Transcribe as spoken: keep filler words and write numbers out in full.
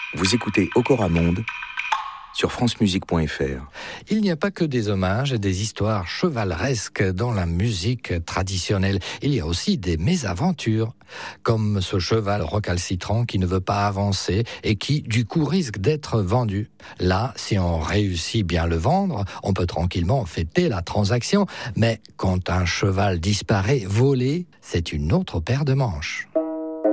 Vous écoutez Okora Monde sur francemusique point f r. Il n'y a pas que des hommages et des histoires chevaleresques dans la musique traditionnelle. Il y a aussi des mésaventures, comme ce cheval recalcitrant qui ne veut pas avancer et qui, du coup, risque d'être vendu. Là, si on réussit bien le vendre, on peut tranquillement fêter la transaction. Mais quand un cheval disparaît volé, c'est une autre paire de manches.